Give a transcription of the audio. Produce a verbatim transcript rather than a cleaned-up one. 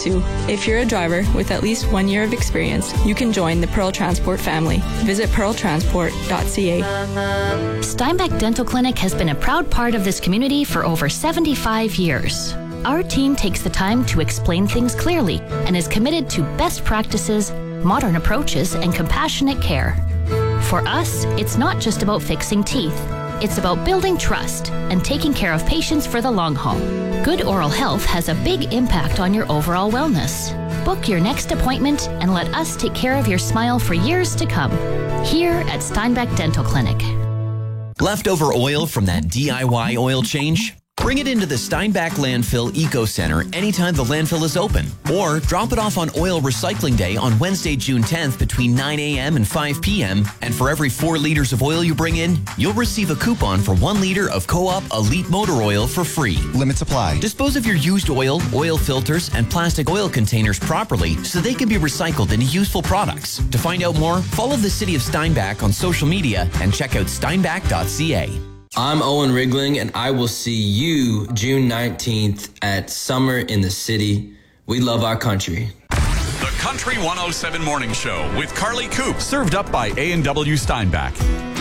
too. If you're a driver with at least one year of experience, you can join the Pearl Transport family. Visit pearl transport dot c a. Steinbach Dental Clinic has been a proud part of this community for over seventy-five years. Our team takes the time to explain things clearly and is committed to best practices, modern approaches, and compassionate care. For us, it's not just about fixing teeth. It's about building trust and taking care of patients for the long haul. Good oral health has a big impact on your overall wellness. Book your next appointment and let us take care of your smile for years to come. Here at Steinbach Dental Clinic. Leftover oil from that D I Y oil change? Bring it into the Steinbach Landfill Eco Center anytime the landfill is open. Or drop it off on Oil Recycling Day on Wednesday, June tenth between nine a.m. and five p.m. And for every four liters of oil you bring in, you'll receive a coupon for one liter of Co-op Elite Motor Oil for free. Limits apply. Dispose of your used oil, oil filters, and plastic oil containers properly so they can be recycled into useful products. To find out more, follow the City of Steinbach on social media and check out steinbach dot c a. I'm Owen Rigling, and I will see you June nineteenth at Summer in the City. We love our country. The Country one oh seven Morning Show with Carly Coop, served up by A and W Steinbach.